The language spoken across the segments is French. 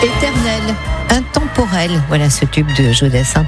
Éternel, intemporel, voilà ce tube de Jodassin,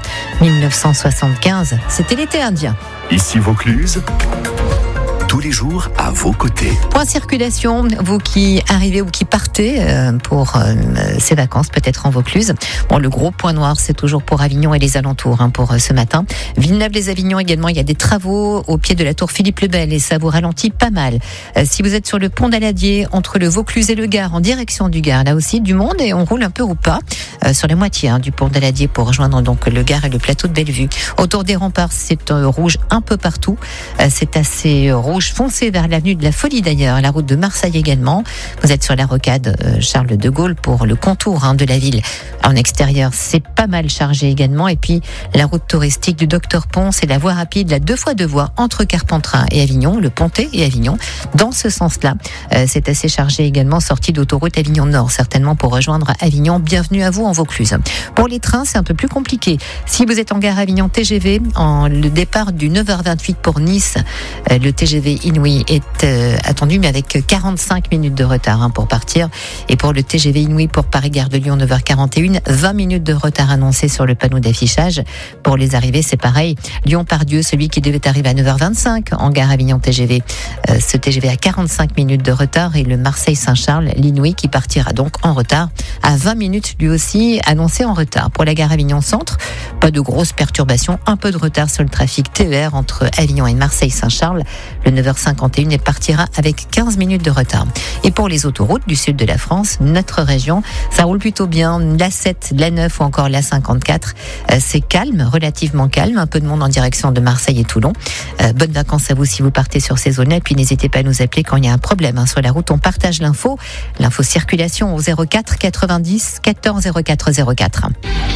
1975. C'était l'été indien. Ici Vaucluse, tous les jours à vos côtés. Point circulation, vous qui arrivez ou qui partez pour ces vacances, peut-être en Vaucluse. Bon, le gros point noir, c'est toujours pour Avignon et les alentours pour ce matin. Villeneuve-les-Avignon également, il y a des travaux au pied de la tour Philippe-le-Bel et ça vous ralentit pas mal. Si vous êtes sur le pont d'Aladier, entre le Vaucluse et le Gard, en direction du Gard, là aussi du monde et on roule un peu ou pas sur la moitié du pont d'Aladier pour rejoindre donc le Gard et le plateau de Bellevue. Autour des remparts, c'est rouge un peu partout. C'est assez rouge foncé vers l'avenue de la Folie d'ailleurs, la route de Marseille également. Vous êtes sur la rocade Charles de Gaulle pour le contour de la ville. En extérieur, c'est pas mal chargé également. Et puis la route touristique du Docteur Pons et la voie rapide, la 2x2 voies entre Carpentras et Avignon, le Pontet et Avignon. Dans ce sens-là, c'est assez chargé également, sortie d'autoroute Avignon Nord, certainement pour rejoindre Avignon. Bienvenue à vous en Vaucluse. Pour les trains, c'est un peu plus compliqué. Si vous êtes en gare Avignon TGV, le départ du 9h28 pour Nice, le TGV Inouï est attendu, mais avec 45 minutes de retard pour partir. Et pour le TGV Inouï pour Paris-Gare de Lyon, 9h41, 20 minutes de retard annoncé sur le panneau d'affichage. Pour les arrivées, c'est pareil. Lyon-Pardieu, celui qui devait arriver à 9h25 en gare Avignon TGV. Ce TGV a 45 minutes de retard et le Marseille-Saint-Charles, l'Inouï qui partira donc en retard à 20 minutes lui aussi annoncé en retard. Pour la gare Avignon Centre, pas de grosses perturbations, un peu de retard sur le trafic TER entre Avignon et Marseille-Saint-Charles. Le 9h51 et partira avec 15 minutes de retard. Et pour les autoroutes du sud de la France, notre région, ça roule plutôt bien. La 7, la 9 ou encore la 54, c'est calme, relativement calme. Un peu de monde en direction de Marseille et Toulon. Bonnes vacances à vous si vous partez sur ces zones-là. Et puis n'hésitez pas à nous appeler quand il y a un problème sur la route. On partage l'info circulation au 04 90 14 04 04.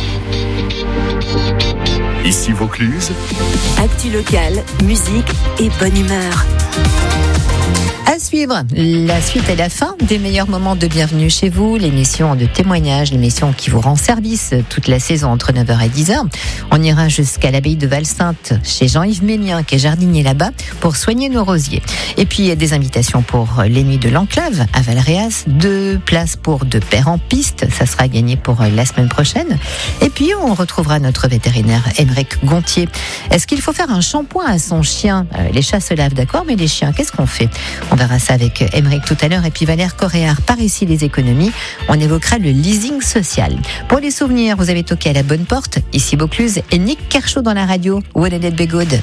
Ici Vaucluse, actu locale, musique et bonne humeur. À suivre, la suite et la fin des meilleurs moments de Bienvenue chez vous, l'émission de témoignages, l'émission qui vous rend service toute la saison entre 9h et 10h. On ira jusqu'à l'abbaye de Val-Sainte chez Jean-Yves Ménien qui est jardinier là-bas pour soigner nos rosiers. Et puis il y a des invitations pour les nuits de l'Enclave à Valréas, 2 places pour 2 paires en piste, ça sera gagné pour la semaine prochaine. Et puis on retrouvera notre vétérinaire Émeric Gontier. Est-ce qu'il faut faire un shampoing à son chien ? Les chats se lavent, d'accord, mais les chiens, qu'est-ce qu'on fait ? On verra ça avec Émeric tout à l'heure. Et puis Valère Coréard, par ici les économies. On évoquera le leasing social. Pour les souvenirs, vous avez toqué à la bonne porte. Ici Vaucluse et Nick Kershaw dans la radio. Wouldn't it be good ?